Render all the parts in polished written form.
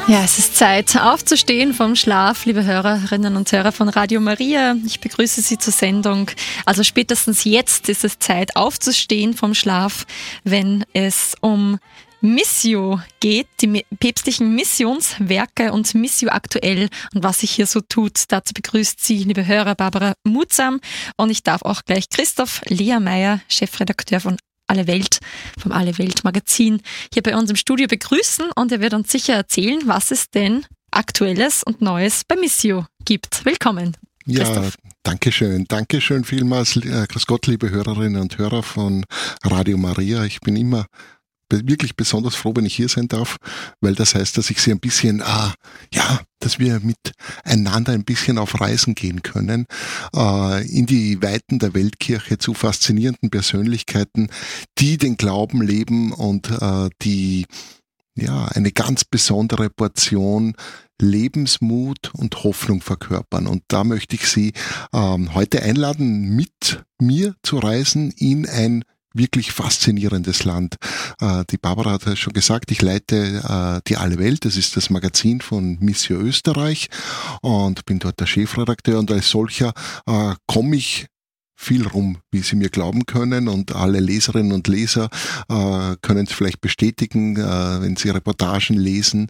Ja, es ist Zeit aufzustehen vom Schlaf, liebe Hörerinnen und Hörer von Radio Maria. Ich begrüße Sie zur Sendung. Also spätestens jetzt ist es Zeit aufzustehen vom Schlaf, wenn es um Missio geht, die päpstlichen Missionswerke und Missio aktuell und was sich hier so tut. Dazu begrüßt Sie, liebe Hörer, Barbara Mutsam, und ich darf auch gleich Christoph Lehrmeier, Chefredakteur von Alle Welt, vom Alle Welt Magazin, hier bei uns im Studio begrüßen, und er wird uns sicher erzählen, was es denn Aktuelles und Neues bei Missio gibt. Willkommen, Christoph. Ja, Dankeschön vielmals. Grüß Gott, liebe Hörerinnen und Hörer von Radio Maria. Ich bin immer wirklich besonders froh, wenn ich hier sein darf, weil das heißt, dass ich Sie ein bisschen, dass wir miteinander ein bisschen auf Reisen gehen können, in die Weiten der Weltkirche zu faszinierenden Persönlichkeiten, die den Glauben leben und die eine ganz besondere Portion Lebensmut und Hoffnung verkörpern. Und da möchte ich Sie heute einladen, mit mir zu reisen in ein wirklich faszinierendes Land. Die Barbara hat ja schon gesagt, ich leite die Alle Welt, das ist das Magazin von Missio Österreich, und bin dort der Chefredakteur, und als solcher komme ich viel rum, wie Sie mir glauben können, und alle Leserinnen und Leser können es vielleicht bestätigen, wenn Sie Reportagen lesen.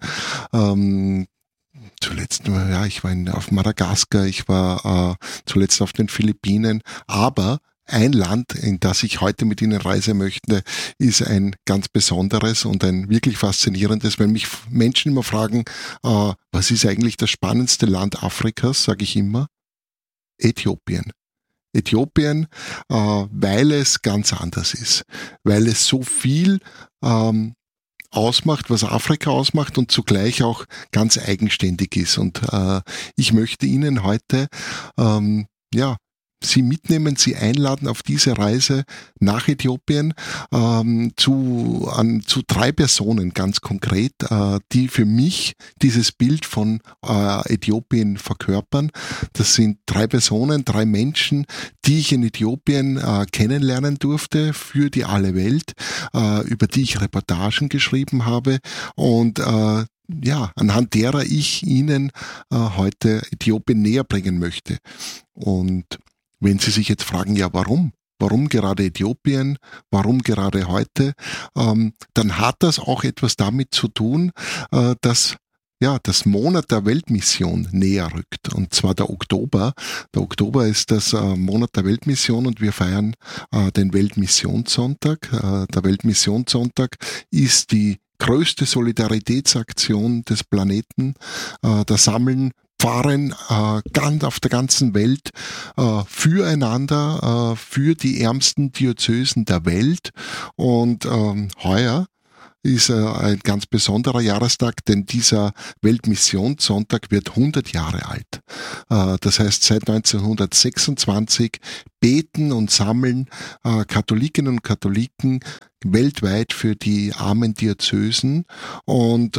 Zuletzt, ich war auf Madagaskar, ich war zuletzt auf den Philippinen, aber ein Land, in das ich heute mit Ihnen reisen möchte, ist ein ganz besonderes und ein wirklich faszinierendes. Wenn mich Menschen immer fragen, was ist eigentlich das spannendste Land Afrikas, sage ich immer, Äthiopien. Äthiopien, weil es ganz anders ist, weil es so viel ausmacht, was Afrika ausmacht, und zugleich auch ganz eigenständig ist. Und ich möchte Ihnen heute Sie mitnehmen, Sie einladen auf diese Reise nach Äthiopien zu 3 Personen ganz konkret, die für mich dieses Bild von Äthiopien verkörpern. Das sind 3 Personen, 3 Menschen, die ich in Äthiopien kennenlernen durfte für die Alle Welt, über die ich Reportagen geschrieben habe, und anhand derer ich Ihnen heute Äthiopien näher bringen möchte. Und wenn Sie sich jetzt fragen, warum? Warum gerade Äthiopien? Warum gerade heute? Dann hat das auch etwas damit zu tun, dass das Monat der Weltmission näher rückt, und zwar der Oktober. Der Oktober ist das Monat der Weltmission, und wir feiern den Weltmissionssonntag. Der Weltmissionssonntag ist die größte Solidaritätsaktion des Planeten. Da sammeln Pfarren ganz auf der ganzen Welt füreinander, für die ärmsten Diözesen der Welt. Und heuer ist ein ganz besonderer Jahrestag, denn dieser Weltmissionssonntag wird 100 Jahre alt. Das heißt, seit 1926 beten und sammeln Katholikinnen und Katholiken weltweit für die armen Diözesen, und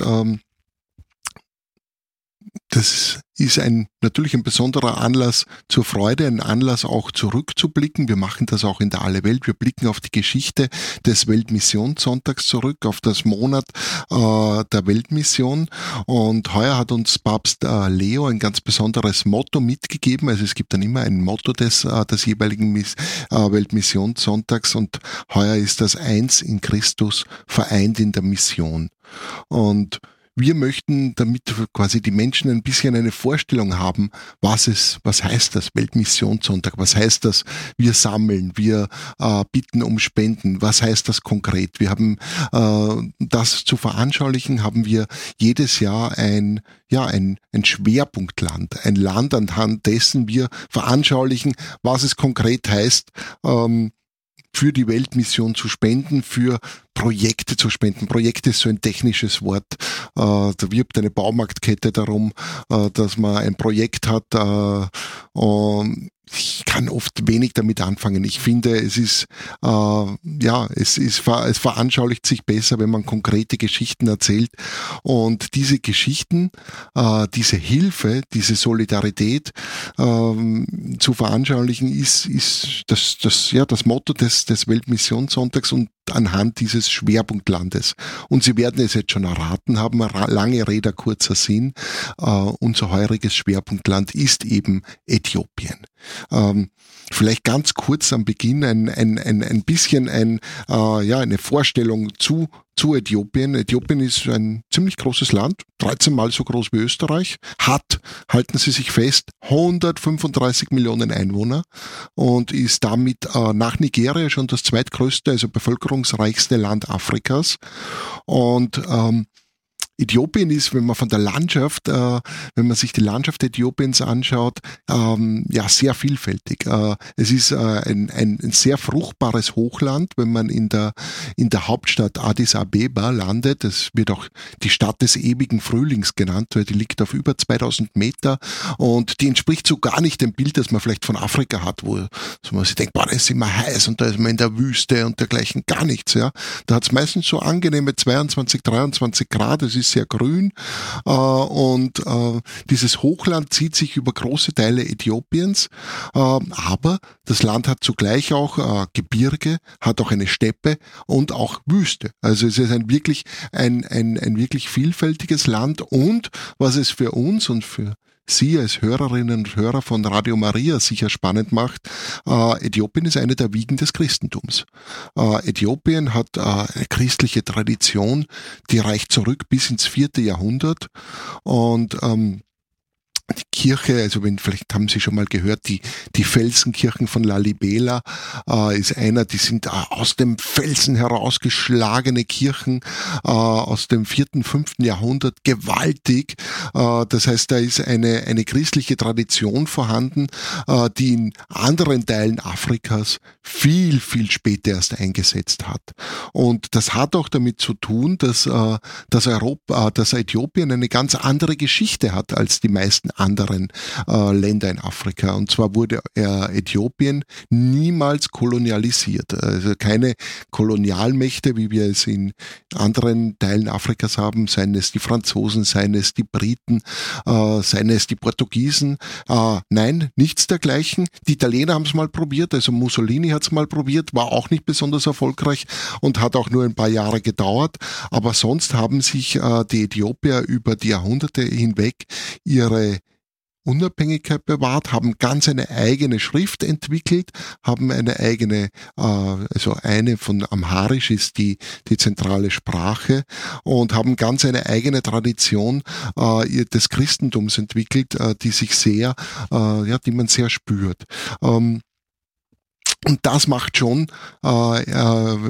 das ist natürlich ein besonderer Anlass zur Freude, ein Anlass auch zurückzublicken. Wir machen das auch in der Alle Welt. Wir blicken auf die Geschichte des Weltmissionssonntags zurück, auf das Monat der Weltmission. Und heuer hat uns Papst Leo ein ganz besonderes Motto mitgegeben. Also es gibt dann immer ein Motto des jeweiligen Weltmissionssonntags, und heuer ist das Eins in Christus, vereint in der Mission. Und wir möchten damit quasi die Menschen ein bisschen eine Vorstellung haben, was heißt das Weltmissionssonntag, was heißt das, wir sammeln, wir bitten um Spenden, was heißt das konkret? Wir haben das zu veranschaulichen, haben wir jedes Jahr ein Schwerpunktland, ein Land, anhand dessen wir veranschaulichen, was es konkret heißt, für die Weltmission zu spenden, für Projekte zu spenden. Projekt ist so ein technisches Wort. Da wirbt eine Baumarktkette darum, dass man ein Projekt hat, ich kann oft wenig damit anfangen. Ich finde, es veranschaulicht sich besser, wenn man konkrete Geschichten erzählt. Und diese Geschichten, diese Hilfe, diese Solidarität zu veranschaulichen, ist das Motto des Weltmissionssonntags und anhand dieses Schwerpunktlandes. Und Sie werden es jetzt schon erraten haben, lange Rede, kurzer Sinn. Unser heuriges Schwerpunktland ist eben Äthiopien. Vielleicht ganz kurz am Beginn ein bisschen eine Vorstellung zu Äthiopien. Äthiopien ist ein ziemlich großes Land, 13 Mal so groß wie Österreich, hat, halten Sie sich fest, 135 Millionen Einwohner und ist damit nach Nigeria schon das zweitgrößte, also bevölkerungsreichste Land Afrikas. Und Äthiopien ist, wenn man von der Landschaft, wenn man sich die Landschaft Äthiopiens anschaut, sehr vielfältig. Es ist ein sehr fruchtbares Hochland, wenn man in der Hauptstadt Addis Abeba landet. Das wird auch die Stadt des ewigen Frühlings genannt, weil die liegt auf über 2000 Meter und die entspricht so gar nicht dem Bild, das man vielleicht von Afrika hat, wo man sich denkt, da ist immer heiß und da ist man in der Wüste und dergleichen, gar nichts. Ja. Da hat es meistens so angenehme 22, 23 Grad, es ist sehr grün und dieses Hochland zieht sich über große Teile Äthiopiens, aber das Land hat zugleich auch Gebirge, hat auch eine Steppe und auch Wüste. Also es ist ein wirklich vielfältiges Land und was es für uns und für Sie als Hörerinnen und Hörer von Radio Maria sicher spannend macht, Äthiopien ist eine der Wiegen des Christentums. Äthiopien hat eine christliche Tradition, die reicht zurück bis ins 4. Jahrhundert und die Kirche, also vielleicht haben Sie schon mal gehört, die Felsenkirchen von Lalibela ist einer, die sind aus dem Felsen herausgeschlagene Kirchen aus dem 4., 5. Jahrhundert, gewaltig. Das heißt, da ist eine christliche Tradition vorhanden, die in anderen Teilen Afrikas viel, viel später erst eingesetzt hat. Und das hat auch damit zu tun, dass Äthiopien eine ganz andere Geschichte hat als die meisten anderen Länder in Afrika. Und zwar wurde Äthiopien niemals kolonialisiert. Also keine Kolonialmächte, wie wir es in anderen Teilen Afrikas haben, seien es die Franzosen, seien es die Briten, seien es die Portugiesen. Nein, nichts dergleichen. Die Italiener haben es mal probiert, also Mussolini hat es mal probiert, war auch nicht besonders erfolgreich und hat auch nur ein paar Jahre gedauert. Aber sonst haben sich die Äthiopier über die Jahrhunderte hinweg ihre Unabhängigkeit bewahrt, haben ganz eine eigene Schrift entwickelt, haben eine eigene, also eine von Amharisch ist die zentrale Sprache und haben ganz eine eigene Tradition des Christentums entwickelt, die sich sehr, die man sehr spürt. Und das macht schon einer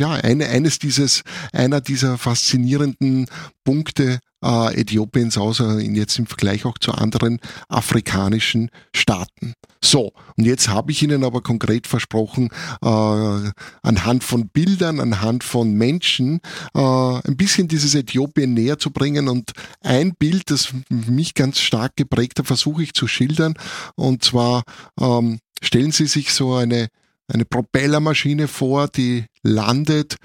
dieser faszinierenden Punkte Äthiopiens aus, jetzt im Vergleich auch zu anderen afrikanischen Staaten. So, und jetzt habe ich Ihnen aber konkret versprochen, anhand von Bildern, anhand von Menschen, ein bisschen dieses Äthiopien näher zu bringen. Und ein Bild, das mich ganz stark geprägt hat, versuche ich zu schildern. Und zwar stellen Sie sich so eine Propellermaschine vor, die landet